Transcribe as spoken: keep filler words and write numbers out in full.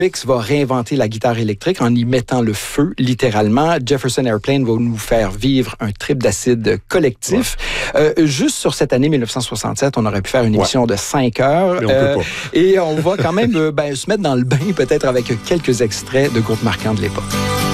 Pix va réinventer la guitare électrique en y mettant le feu, littéralement. Jefferson Airplane va nous faire vivre un trip d'acide collectif. Ouais. Euh, juste sur cette année mille neuf cent soixante-sept, on aurait pu faire une émission ouais. de cinq heures. Mais on euh, peut pas. Et on va quand même ben, se mettre dans le bain, peut-être avec quelques extraits de groupes marquants de l'époque.